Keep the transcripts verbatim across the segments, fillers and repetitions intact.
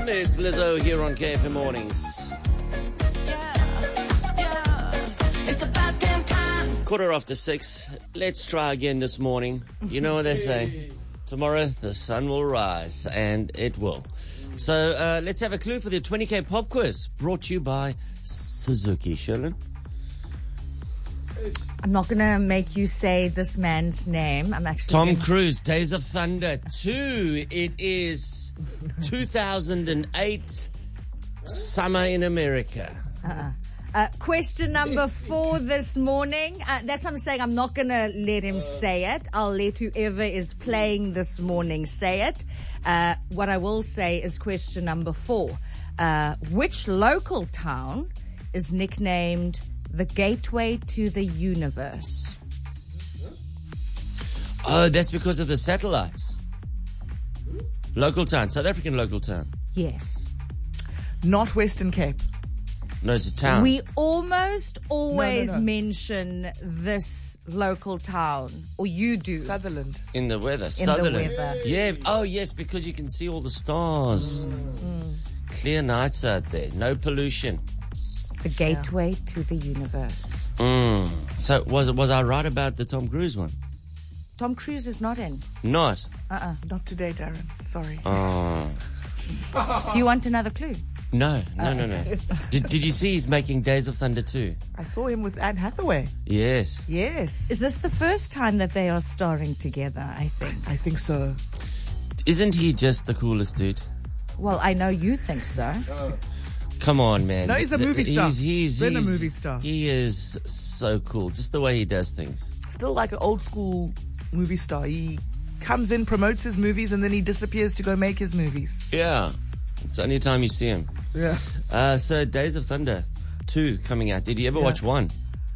It's Lizzo here on K F M Mornings. Quarter after six. Let's try again this morning. You know what they say. Tomorrow the sun will rise, and it will. So uh, let's have a clue for the twenty K pop quiz, brought to you by Suzuki. Sherlyn? I'm not going to make you say this man's name. I'm actually Tom gonna... Cruise, Days of Thunder two. It is two thousand eight, summer in America. Uh-uh. Uh, question number four this morning. Uh, that's what I'm saying. I'm not going to let him say it. I'll let whoever is playing this morning say it. Uh, what I will say is question number four. Uh, which local town is nicknamed the Gateway to the Universe? Oh, that's because of the satellites. Local town, South African local town. Yes. Not Western Cape. No, it's a town. We almost always No, no, no. mention this local town, or you do. Sutherland. In the weather. In the Sutherland. weather. Yeah. Oh, yes, because you can see all the stars. Mm. Clear nights out there. No pollution. The Gateway to the Universe. Mm. So was was I right about the Tom Cruise one? Tom Cruise is not in. Not. Uh-uh. Not today, Darren. Sorry. Oh. Do you want another clue? No, no, no, no. Did Did you see he's making Days of Thunder two? I saw him with Anne Hathaway. Yes. Yes. Is this the first time that they are starring together, I think? I think so. Isn't he just the coolest dude? Well, I know you think so. Come on, man. No, he's a Th- movie star. He's, he's, Been a he's- movie star. He is so cool. Just the way he does things. Still like an old school movie star. He comes in, promotes his movies, and then he disappears to go make his movies. Yeah. It's the only time you see him. Yeah. Uh, so, Days of Thunder two coming out. Did you ever Yeah. watch one?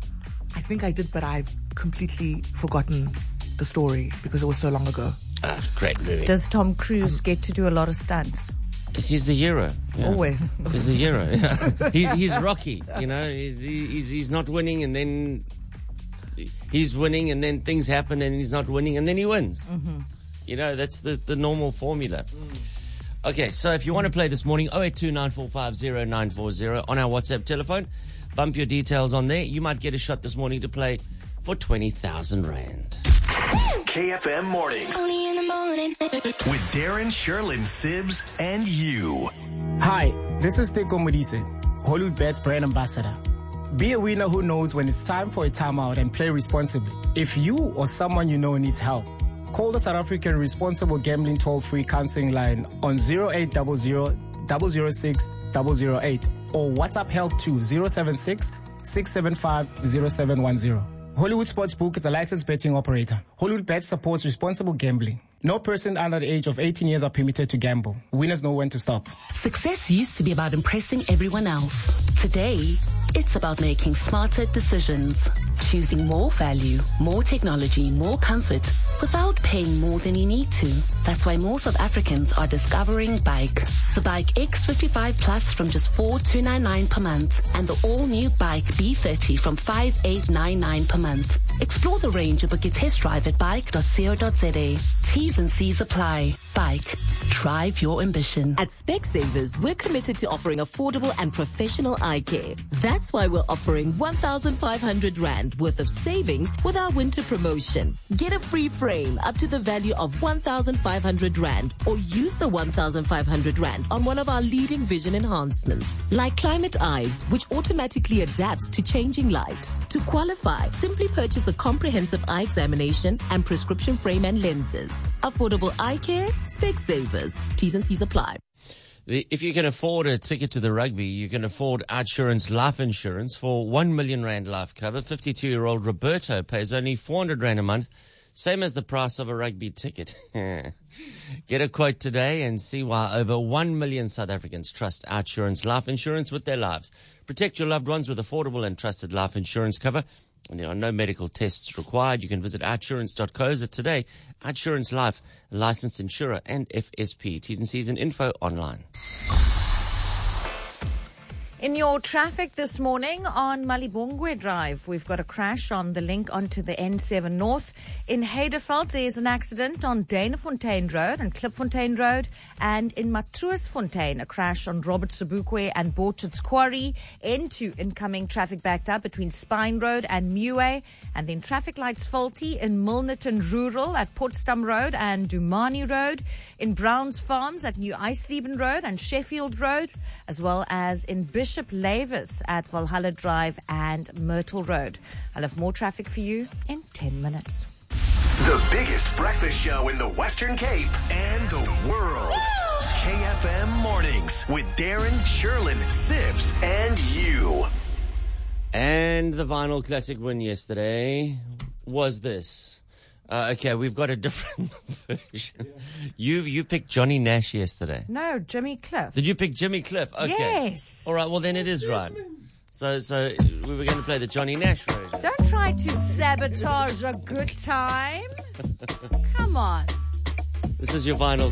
I think I did, but I've completely forgotten the story because it was so long ago. Ah, great movie. Does Tom Cruise get to do a lot of stunts? He's the hero. Yeah. Always. He's the hero. Yeah. he's, he's Rocky. You know, he's, he's he's not winning, and then he's winning, and then things happen, and he's not winning, and then he wins. Mm-hmm. You know, that's the, the normal formula. Mm. Okay, so if you want to play this morning, oh eight two nine four five oh nine four oh on our WhatsApp telephone, bump your details on there. You might get a shot this morning to play for twenty thousand rand. K F M Mornings. Only in the morning. With Darren, Sherlyn, Sibs, and you. Hi, this is Teko Modise, Hollywood Bet's brand ambassador. Be a winner who knows when it's time for a timeout and play responsibly. If you or someone you know needs help, call the South African Responsible Gambling Toll-Free Counseling Line on zero eight zero zero, zero zero six, zero zero eight or WhatsApp help to zero seven six, six seven five, zero seven one zero. Hollywood Sportsbook is a licensed betting operator. Hollywood Bet supports responsible gambling. No person under the age of eighteen years are permitted to gamble. Winners know when to stop. Success used to be about impressing everyone else. Today, it's about making smarter decisions. Choosing more value, more technology, more comfort, without paying more than you need to. That's why more South Africans are discovering Bike. The Bike X fifty-five Plus from just four thousand two hundred ninety-nine per month and the all-new Bike B thirty from five thousand eight hundred ninety-nine per month. Explore the range and book your test drive at bike dot co dot za. T's and C's apply. Bike. Drive your ambition. At Specsavers, we're committed to offering affordable and professional eye care. That's why we're offering one thousand five hundred rand worth of savings with our winter promotion. Get a free frame up to the value of one thousand five hundred rand or use the one thousand five hundred rand on one of our leading vision enhancements, like Climate Eyes, which automatically adapts to changing light. To qualify, simply purchase a comprehensive eye examination and prescription frame and lenses. Affordable eye care, Specsavers. T's and C's apply. If you can afford a ticket to the rugby, you can afford Outsurance Life Insurance for one million rand life cover. fifty-two-year-old Roberto pays only four hundred rand a month, same as the price of a rugby ticket. Get a quote today and see why over one million South Africans trust Outsurance Life Insurance with their lives. Protect your loved ones with affordable and trusted life insurance cover. And there are no medical tests required. You can visit outsurance dot co za today. Outsurance Life, licensed insurer and F S P. T's and C's and info online. In your traffic this morning on Malibongwe Drive, we've got a crash on the link onto the N seven North. In Heideveld, there's an accident on Danefontein Road and Klipfontein Road. And in Matroosfontein, a crash on Robert Sobukwe and Borchards Quarry. N two incoming traffic backed up between Spine Road and Muay. And then traffic lights faulty in Milnerton Rural at Potsdam Road and Dumani Road. In Browns Farms at New Eisleben Road and Sheffield Road, as well as in Bishop Lavis at Valhalla Drive and Myrtle Road. I'll have more traffic for you in ten minutes. The biggest breakfast show in the Western Cape and the world. K F M Mornings with Darren, Sherlin, Sibs, and you. And the vinyl classic win yesterday was this. Uh, okay, we've got a different version. You you picked Johnny Nash yesterday. No, Jimmy Cliff. Did you pick Jimmy Cliff? Okay. Yes. All right, well then it is right. So so we were going to play the Johnny Nash version. Don't try to sabotage a good time. Come on. This is your vinyl